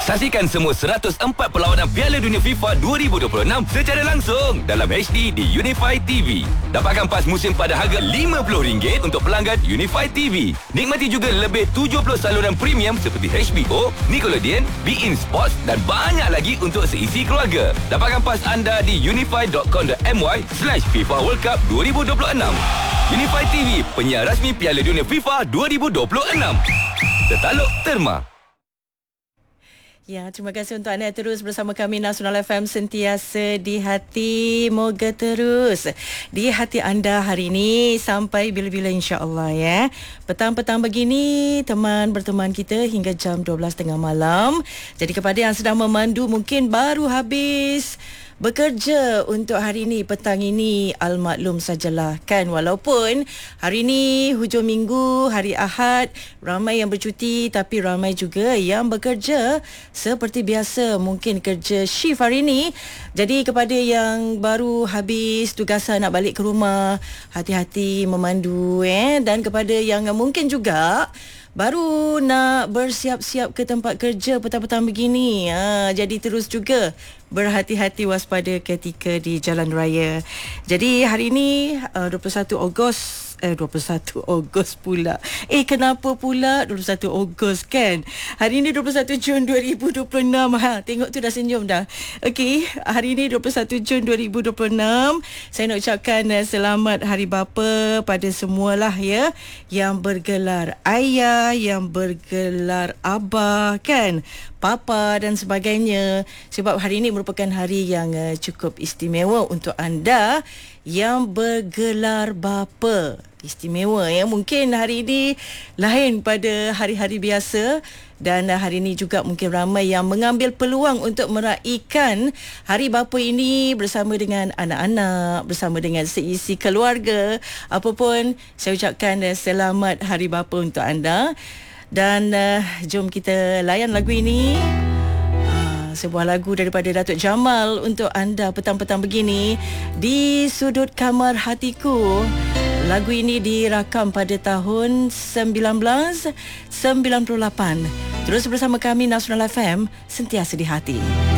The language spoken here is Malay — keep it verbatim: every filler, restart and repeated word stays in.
Saksikan semua seratus empat perlawanan Piala Dunia FIFA dua ribu dua puluh enam secara langsung dalam H D di Unify T V. Dapatkan pas musim pada harga lima puluh ringgit untuk pelanggan Unify T V. Nikmati juga lebih tujuh puluh saluran premium seperti H B O, Nickelodeon, beIN Sports dan banyak lagi untuk seisi keluarga. Dapatkan pas anda di unify.com.my slash FIFA World Cup dua ribu dua puluh enam. Unify T V, penyiar rasmi Piala Dunia FIFA dua ribu dua puluh enam. Tertaluk Terma. Ya, terima kasih untuk anda terus bersama kami. Nasional F M sentiasa di hati. Moga terus di hati anda hari ini sampai bila-bila insya-Allah ya. Petang-petang begini teman berteman kita hingga jam dua belas tiga puluh malam. Jadi kepada yang sedang memandu mungkin baru habis bekerja untuk hari ini, petang ini, al-maklum sajalah kan, walaupun hari ini hujung minggu, hari Ahad, ramai yang bercuti tapi ramai juga yang bekerja seperti biasa, mungkin kerja shift hari ini. Jadi kepada yang baru habis tugasan nak balik ke rumah, hati-hati memandu eh dan kepada yang mungkin juga baru nak bersiap-siap ke tempat kerja petang-petang begini, ha, jadi terus juga berhati-hati, waspada ketika di jalan raya. Jadi hari ini uh, dua puluh satu Ogos Eh, dua puluh satu Ogos pula. Eh, kenapa pula dua puluh satu Ogos kan? Hari ini dua puluh satu Jun dua ribu dua puluh enam. Ha, tengok tu dah senyum dah. Okey, hari ini dua puluh satu Jun dua ribu dua puluh enam. Saya nak ucapkan uh, selamat Hari Bapa pada semualah ya, yang bergelar ayah, yang bergelar abah kan, papa dan sebagainya. Sebab hari ini merupakan hari yang uh, cukup istimewa untuk anda yang bergelar bapa. Istimewa ya. Mungkin hari ini lain pada hari-hari biasa dan hari ini juga mungkin ramai yang mengambil peluang untuk meraihkan Hari Bapa ini bersama dengan anak-anak, bersama dengan seisi keluarga. Apapun, saya ucapkan uh, selamat Hari Bapa untuk anda. Dan uh, jom kita layan lagu ini. Sebuah lagu daripada Datuk Jamal untuk anda petang-petang begini di Sudut Kamar Hatiku. Lagu ini dirakam pada tahun seribu sembilan ratus sembilan puluh lapan. Terus bersama kami Nasional F M, sentiasa di hati.